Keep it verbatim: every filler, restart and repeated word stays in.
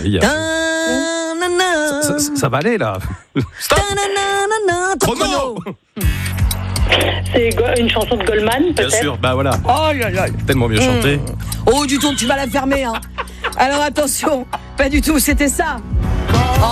aïe. Ça, ça, ça va aller là. Stop. Chrono. C'est une chanson de Goldman, peut-être. Bien sûr, bah voilà. Aïe, aïe, aïe. Tellement mieux chanté. Mmh. Oh, du ton, tu vas la fermer. Hein. Alors attention, pas du tout, c'était ça. Oh.